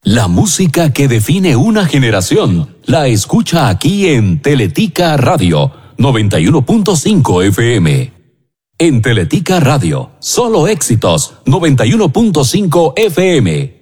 La música que define una generación la escucha aquí en Teletica Radio 91.5 FM. En Teletica Radio, solo éxitos 91.5 FM.